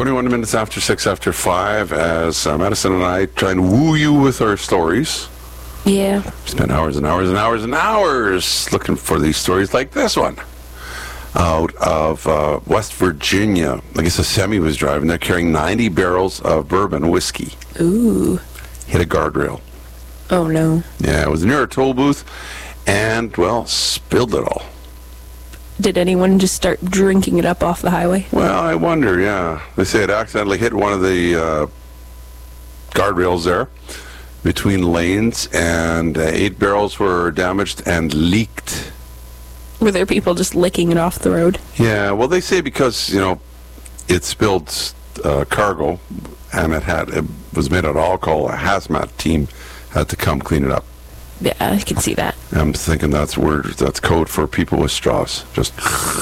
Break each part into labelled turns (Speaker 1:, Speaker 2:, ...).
Speaker 1: 21 minutes after 6 after 5 as Madison and I try and woo you with our stories.
Speaker 2: Yeah.
Speaker 1: Spent hours and hours and hours and hours looking for these stories like this one. Out of West Virginia. I guess a semi was driving. They're carrying 90 barrels of bourbon whiskey.
Speaker 2: Ooh.
Speaker 1: Hit a guardrail.
Speaker 2: Oh, no.
Speaker 1: Yeah, it was near a toll booth and, well, spilled it all.
Speaker 2: Did anyone just start drinking it up off the highway?
Speaker 1: Well, I wonder, yeah. They say it accidentally hit one of the guardrails there between lanes, and 8 barrels were damaged and leaked.
Speaker 2: Were there people just licking it off the road?
Speaker 1: Yeah, well, they say because, it spilled cargo, and it was made out of alcohol, a hazmat team had to come clean it up.
Speaker 2: Yeah, I can see that.
Speaker 1: I'm thinking that's code for people with straws. Just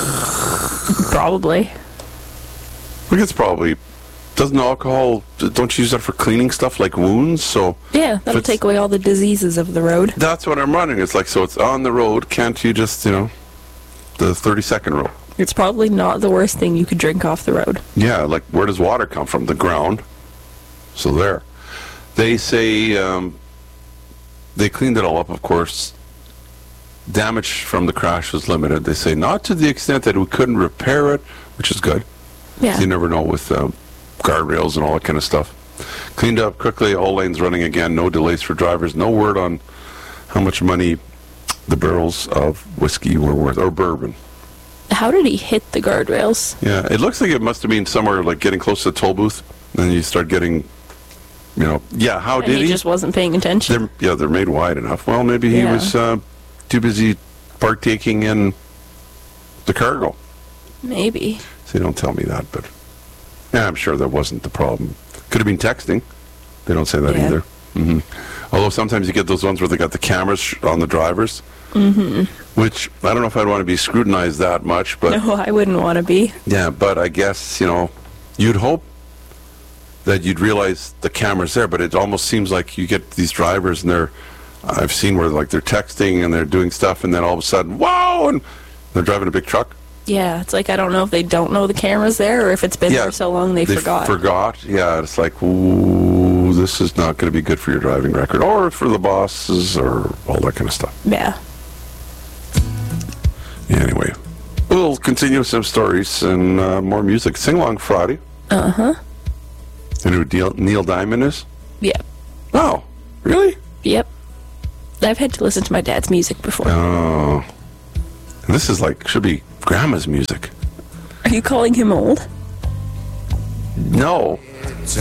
Speaker 2: Probably.
Speaker 1: I think it's probably, doesn't alcohol, don't you use that for cleaning stuff like wounds? So
Speaker 2: Yeah, that'll take away all the diseases of the road.
Speaker 1: that's what I'm running. It's like, so it's on the road, can't you just, the 30-second rule?
Speaker 2: It's probably not the worst thing you could drink off the road.
Speaker 1: Yeah, like where does water come from? The ground. So there. They say they cleaned it all up, of course. Damage from the crash was limited. They say not to the extent that we couldn't repair it, which is good.
Speaker 2: Yeah.
Speaker 1: You never know with guardrails and all that kind of stuff. Cleaned up quickly, all lanes running again, no delays for drivers, no word on how much money the barrels of whiskey were worth, or bourbon.
Speaker 2: How did he hit the guardrails?
Speaker 1: Yeah, it looks like it must have been somewhere like getting close to the toll booth, and you start getting, how
Speaker 2: And
Speaker 1: did
Speaker 2: he just wasn't paying attention.
Speaker 1: They're made wide enough. Well, maybe he was too busy partaking in the cargo.
Speaker 2: Maybe.
Speaker 1: So they don't tell me that, but yeah, I'm sure that wasn't the problem. Could have been texting. They don't say that either. Although sometimes you get those ones where they got the cameras on the drivers, which I don't know if I'd want to be scrutinized that much, but
Speaker 2: No, I wouldn't want to be.
Speaker 1: yeah, but I guess, you'd hope that you'd realize the camera's there, but it almost seems like you get these drivers and I've seen where like they're texting and they're doing stuff and then all of a sudden, whoa, and they're driving a big truck.
Speaker 2: Yeah, it's like I don't know if they don't know the camera's there or if it's been there so long they forgot.
Speaker 1: Yeah, it's like, ooh, this is not going to be good for your driving record or for the bosses or all that kind of stuff.
Speaker 2: Yeah.
Speaker 1: Anyway, we'll continue with some stories and more music. Sing Along Friday.
Speaker 2: Uh-huh.
Speaker 1: You know who Neil Diamond is?
Speaker 2: Yep.
Speaker 1: Oh, really?
Speaker 2: Yep. I've had to listen to my dad's music before.
Speaker 1: Oh. And this is should be grandma's music.
Speaker 2: Are you calling him old?
Speaker 1: No.